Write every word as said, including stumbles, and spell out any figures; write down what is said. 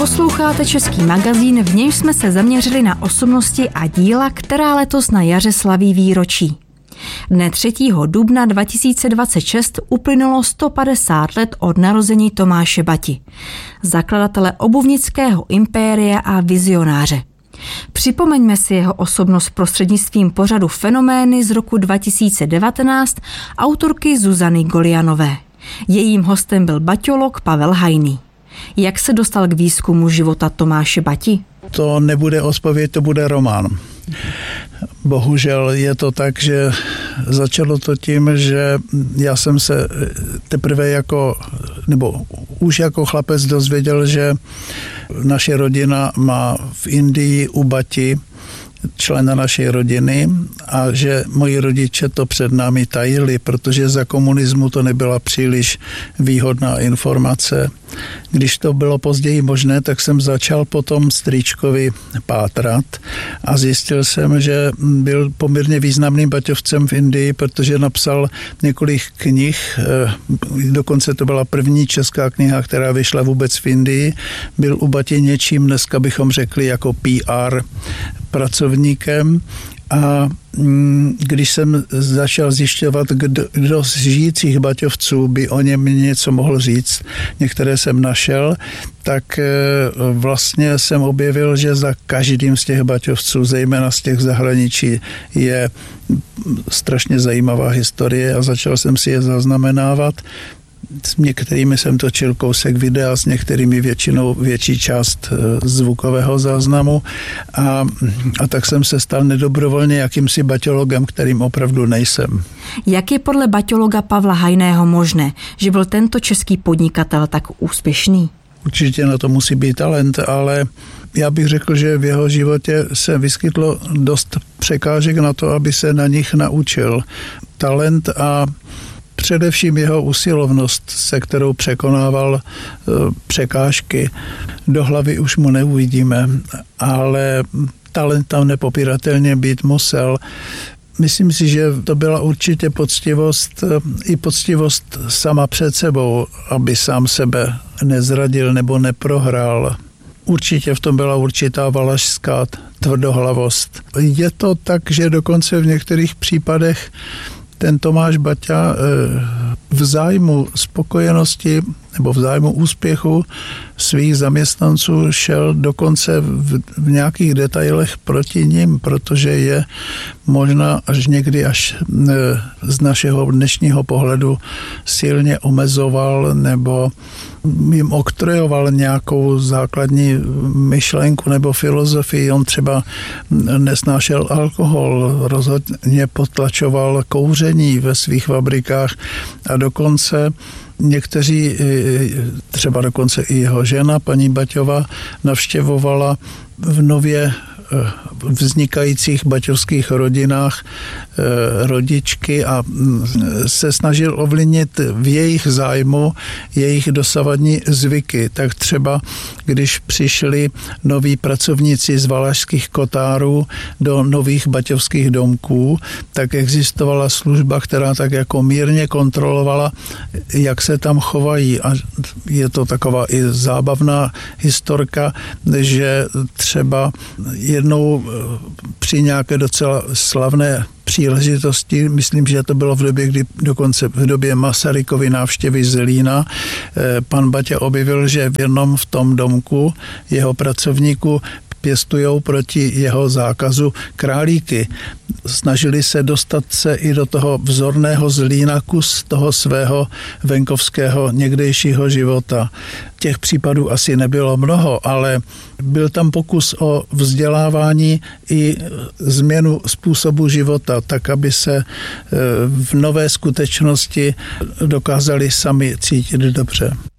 Posloucháte Český magazín, v němž jsme se zaměřili na osobnosti a díla, která letos na jaře slaví výročí. Dne třetího dubna dva tisíce dvacet šest uplynulo sto padesát let od narození Tomáše Bati, zakladatele obuvnického impéria a vizionáře. Připomeňme si jeho osobnost prostřednictvím pořadu Fenomény z roku dva tisíce devatenáct autorky Zuzany Golianové. Jejím hostem byl baťolog Pavel Hajný. Jak se dostal k výzkumu života Tomáše Bati? To nebude odpověď, to bude román. Bohužel je to tak, že začalo to tím, že já jsem se teprve jako, nebo už jako chlapec dozvěděl, že naše rodina má v Indii u Bati člena naší rodiny a že moji rodiče to před námi tajili, protože za komunismu to nebyla příliš výhodná informace. Když to bylo později možné, tak jsem začal potom strýčkovi pátrat a zjistil jsem, že byl poměrně významným baťovcem v Indii, protože napsal několik knih, dokonce to byla první česká kniha, která vyšla vůbec v Indii. Byl u Bati něčím, dneska bychom řekli jako P R pracovníkem. A když jsem začal zjišťovat, kdo, kdo z žijících baťovců by o něm něco mohl říct, některé jsem našel, tak vlastně jsem objevil, že za každým z těch baťovců, zejména z těch zahraničí, je strašně zajímavá historie a začal jsem si je zaznamenávat. S některými jsem točil kousek videa, s některými většinou větší část zvukového záznamu a, a tak jsem se stal nedobrovolně jakýmsi baťologem, kterým opravdu nejsem. Jak je podle baťologa Pavla Hajného možné, že byl tento český podnikatel tak úspěšný? Určitě na to musí být talent, ale já bych řekl, že v jeho životě se vyskytlo dost překážek na to, aby se na nich naučil. Talent a především jeho usilovnost, se kterou překonával překážky. Do hlavy už mu neuvidíme, ale talent tam nepopiratelně být musel. Myslím si, že to byla určitě poctivost, i poctivost sama před sebou, aby sám sebe nezradil nebo neprohrál. Určitě v tom byla určitá valašská tvrdohlavost. Je to tak, že dokonce v některých případech ten Tomáš Baťa v zájmu spokojenosti nebo v zájmu úspěchu svých zaměstnanců šel dokonce v, v nějakých detailech proti nim, protože je možná až někdy až z našeho dnešního pohledu silně omezoval nebo jim oktrojoval nějakou základní myšlenku nebo filozofii. On třeba nesnášel alkohol, rozhodně potlačoval kouření ve svých fabrikách a dokonce někteří, třeba dokonce i jeho žena, paní Baťová, navštěvovala v nově vznikajících baťovských rodinách rodičky a se snažil ovlivnit v jejich zájmu jejich dosavadní zvyky. Tak třeba, když přišli noví pracovníci z valašských kotárů do nových baťovských domků, tak existovala služba, která tak jako mírně kontrolovala, jak se tam chovají. A je to taková i zábavná historka, že třeba jednou při nějaké docela slavné příležitosti, myslím, že to bylo v době, kdy dokonce v době Masarykovy návštěvy Zlína, pan Baťa objevil, že v jednom v tom domku jeho pracovníku pěstujou proti jeho zákazu králíky. Snažili se dostat se i do toho vzorného Zlína, kus toho svého venkovského někdejšího života. Těch případů asi nebylo mnoho, ale byl tam pokus o vzdělávání i změnu způsobu života, tak aby se v nové skutečnosti dokázali sami cítit dobře.